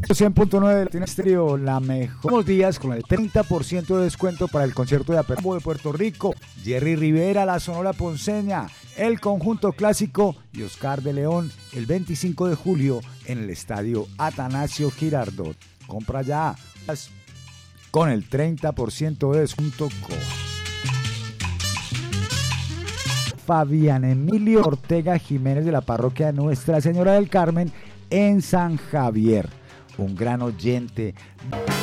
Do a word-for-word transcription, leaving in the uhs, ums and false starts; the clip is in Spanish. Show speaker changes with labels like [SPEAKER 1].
[SPEAKER 1] cien punto nueve de Latina Estéreo, la mejor días con el treinta por ciento de descuento para el concierto de apertura de Puerto Rico, Jerry Rivera, la Sonora Ponceña, el Conjunto Clásico y Oscar de León el veinticinco de julio en el estadio Atanasio Girardot. Compra ya con el treinta por ciento de descuento. Fabián Emilio Ortega Jiménez de la parroquia de Nuestra Señora del Carmen en San Javier, un gran oyente.